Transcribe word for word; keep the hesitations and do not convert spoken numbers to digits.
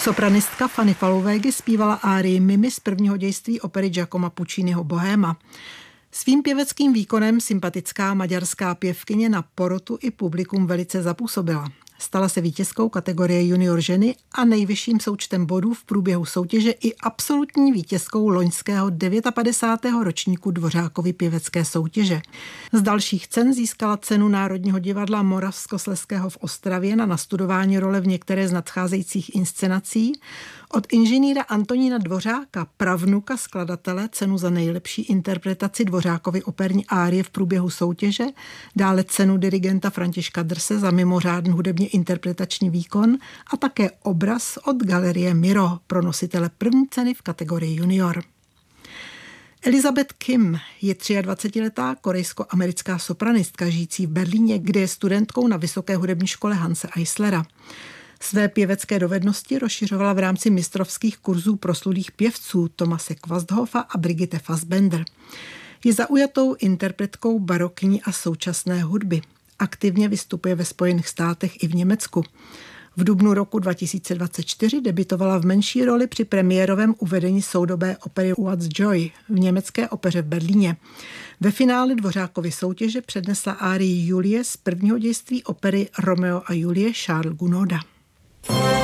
Sopranistka Fanny Fallowegi zpívala árii Mimi z prvního dějství opery Giacomo Pucciniho Bohéma. Svým pěveckým výkonem sympatická maďarská pěvkyně na porotu i publikum velice zapůsobila. Stala se vítězkou kategorie junior ženy a nejvyšším součtem bodů v průběhu soutěže i absolutní vítězkou loňského padesátého devátého ročníku Dvořákovy pěvecké soutěže. Z dalších cen získala cenu Národního divadla Moravskoslezského v Ostravě na nastudování role v některé z nadcházejících inscenací, od inženýra Antonína Dvořáka, pravnuka skladatele, cenu za nejlepší interpretaci Dvořákovy operní árie v průběhu soutěže, dále cenu dirigenta Františka Drse za mimořádný hudebně interpretační výkon a také obraz od galerie Miro pro nositele první ceny v kategorii junior. Elizabeth Kim je dvacetiletá korejsko-americká sopranistka žijící v Berlíně, kde je studentkou na Vysoké hudební škole Hanse Eislera. Své pěvecké dovednosti rozšiřovala v rámci mistrovských kurzů proslulých pěvců Thomase Quasthofa a Brigitte Fassbender. Je zaujatou interpretkou barokní a současné hudby. Aktivně vystupuje ve Spojených státech i v Německu. V dubnu roku dva tisíce dvacet čtyři debutovala v menší roli při premiérovém uvedení soudobé opery What's Joy v německé opeře v Berlíně. Ve finále Dvořákovy soutěže přednesla árii Julie z prvního dějství opery Romeo a Julie Charles Gounoda.